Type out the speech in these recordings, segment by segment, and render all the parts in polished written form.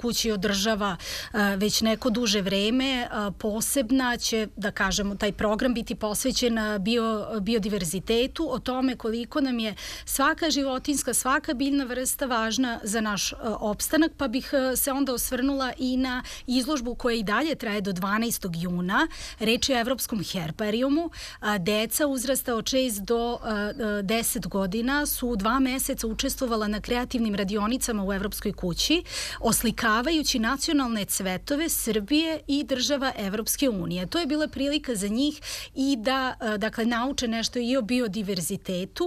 kući održava već neko duže vreme. Posebna će, da kažemo, taj program biti posvećen biodiverzitetu, o tome koliko nam je svaka životinjska, svaka biljna vrsta važna za naš opstanak, pa bih se onda osvrnula i na izložbu koja i dalje traje do 12. juna. Reč je o Evropskom herbarijumu. Deca uzrasta od 6 do 10 godina su 2 meseca učestvovala na kreativnim radionicama u Evropskoj kući, oslikavajući nacionalne cvetove Srbije i država Evropske unije. To je bila prilika za njih i da, dakle, nauče nešto i o biodiverzitetu,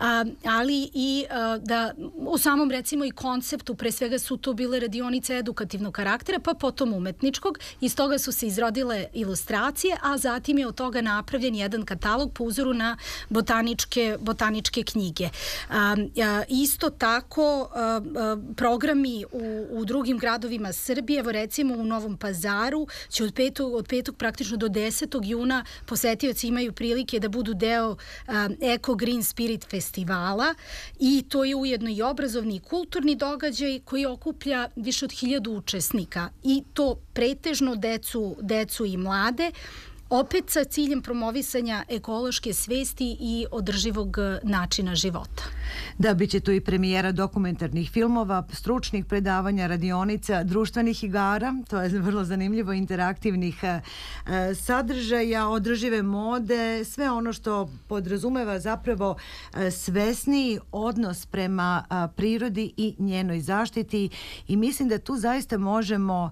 ali i da u samom, recimo, i konceptu, pre svega su to bile radionice edukativnog karaktera, pa potom umetničkog. Iz toga su se izrodile ilustracije, a zatim je od toga napravljen jedan katalog po uzoru na botaničke knjige. Isto tako programi u drugim gradovima Srbije, evo recimo u Novom Pazaru će od 5. praktično do 10. juna posetioci imaju prilike da budu deo Eco Green Spirit festivala i to je ujedno i obrazovni i kulturni događaj koji okuplja više od 1000 učesnika i to pretežno decu i mlade, opet sa ciljem promovisanja ekološke svesti i održivog načina života. Da, bit će tu i premijera dokumentarnih filmova, stručnih predavanja, radionica, društvenih igara, to je vrlo zanimljivo, interaktivnih sadržaja, održive mode, sve ono što podrazumeva zapravo svesniji odnos prema prirodi i njenoj zaštiti i mislim da tu zaista možemo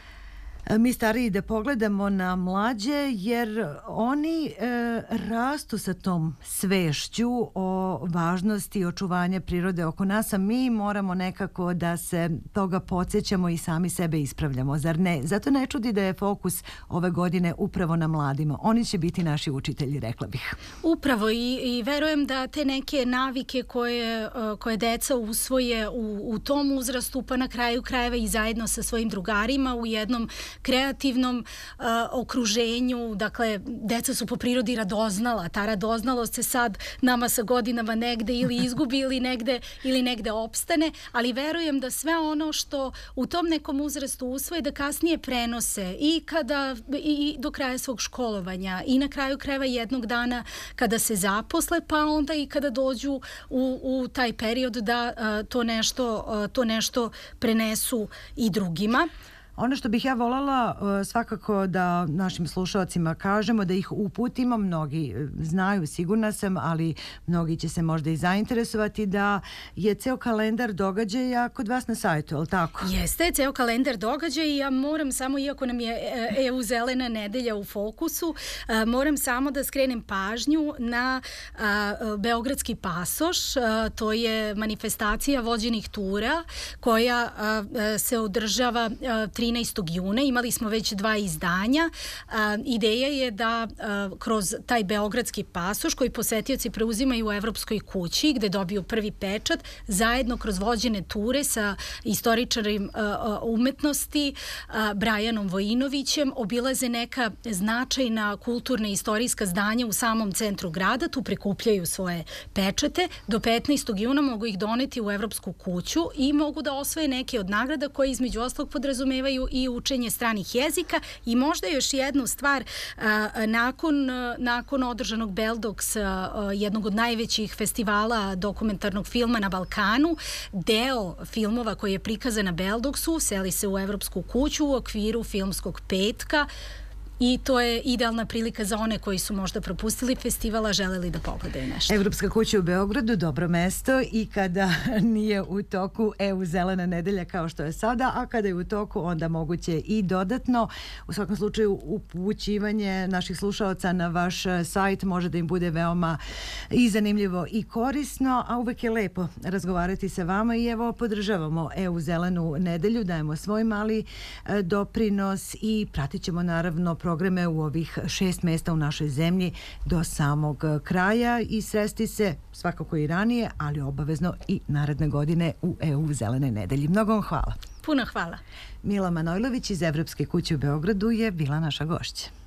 mi stariji da pogledamo na mlađe, jer oni rastu sa tom svešću o važnosti očuvanja prirode oko nas, a mi moramo nekako da se toga podsjećamo i sami sebe ispravljamo, zar ne? Zato ne čudi da je fokus ove godine upravo na mladima. Oni će biti naši učitelji, rekla bih. Upravo i verujem da te neke navike koje deca usvoje u tom uzrastu, pa na kraju krajeva i zajedno sa svojim drugarima u jednom kreativnom okruženju, dakle, deca su po prirodi radoznala, ta radoznalost se sad nama sa godinama negde ili izgubi ili negde opstane, ali verujem da sve ono što u tom nekom uzrastu usvoje da kasnije prenose i do kraja svog školovanja i na kraju krajeva jednog dana kada se zaposle, pa onda i kada dođu u taj period da to nešto prenesu i drugima. Ono što bih ja voljela svakako da našim slušalcima kažemo, da ih uputimo, mnogi znaju, sigurna sam, ali mnogi će se možda i zainteresovati, da je ceo kalendar događaja kod vas na sajtu, je li tako? Jeste, ceo kalendar događaja i ja moram samo, iako nam je EU Zelena nedelja u fokusu, moram samo da skrenem pažnju na Beogradski pasoš, to je manifestacija vođenih tura koja se održava 13. juna. Imali smo već 2 izdanja. Ideja je da kroz taj Beogradski pasoš koji posetioci preuzimaju u Evropskoj kući gde dobiju prvi pečat, zajedno kroz vođene ture sa istoričarom umetnosti Brajanom Vojinovićem obilaze neka značajna kulturna i istorijska zdanja u samom centru grada, tu prikupljaju svoje pečate. Do 15. juna mogu ih doneti u Evropsku kuću i mogu da osvoje neke od nagrada koje između ostalog podrazumevaju i učenje stranih jezika i možda još jednu stvar, nakon održanog Beldoks, jednog od najvećih festivala dokumentarnog filma na Balkanu, deo filmova koji je prikazan na Beldoksu seli se u Evropsku kuću u okviru filmskog petka i to je idealna prilika za one koji su možda propustili festivala, želeli da pogledaju nešto. Evropska kuća u Beogradu, dobro mesto i kada nije u toku EU Zelena nedelja kao što je sada, a kada je u toku onda moguće i dodatno. U svakom slučaju upućivanje naših slušalaca na vaš sajt može da im bude veoma i zanimljivo i korisno, a uvek je lepo razgovarati sa vama i evo podržavamo EU Zelenu nedelju, dajemo svoj mali doprinos i pratit ćemo naravno programe u ovih 6 mesta u našoj zemlji do samog kraja i sresti se svakako i ranije, ali obavezno i naredne godine u EU Zelene nedelji. Mnogo vam hvala. Puno hvala. Mila Manojlović iz Evropske kuće u Beogradu je bila naša gošća.